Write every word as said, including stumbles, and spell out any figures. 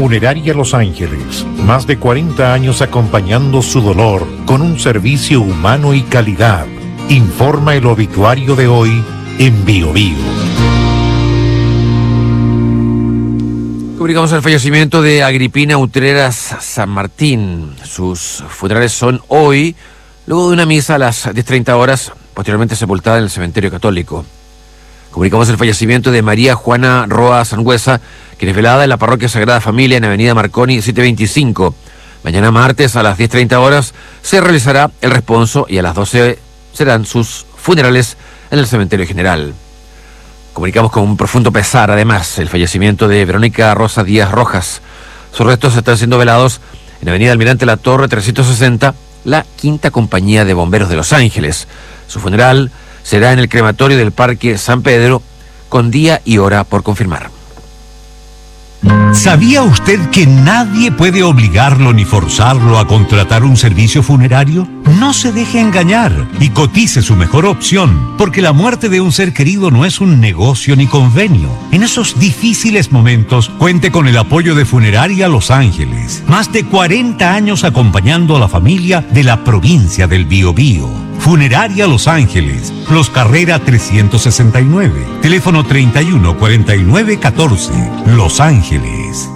Funeraria Los Ángeles, más de cuarenta años acompañando su dolor con un servicio humano y calidad. Informa el obituario de hoy en Bio Bio. Comunicamos el fallecimiento de Agripina Utreras San Martín. Sus funerales son hoy, luego de una misa a las diez treinta horas, posteriormente sepultada en el cementerio católico. Comunicamos el fallecimiento de María Juana Roa Sangüesa, quien es velada en la parroquia Sagrada Familia en Avenida Marconi setecientos veinticinco. Mañana martes a las diez treinta horas se realizará el responso y a las doce serán sus funerales en el cementerio general. Comunicamos con un profundo pesar, además, el fallecimiento de Verónica Rosa Díaz Rojas. Sus restos están siendo velados en Avenida Almirante La Torre trescientos sesenta, la Quinta Compañía de Bomberos de Los Ángeles. Su funeral será en el crematorio del Parque San Pedro, con día y hora por confirmar. ¿Sabía usted que nadie puede obligarlo ni forzarlo a contratar un servicio funerario? No se deje engañar y cotice su mejor opción, porque la muerte de un ser querido no es un negocio ni convenio. En esos difíciles momentos, cuente con el apoyo de Funeraria Los Ángeles. Más de cuarenta años acompañando a la familia de la provincia del Biobío. Funeraria Los Ángeles, Los Carrera trescientos sesenta y nueve, teléfono treinta y uno cuarenta y nueve catorce, Los Ángeles.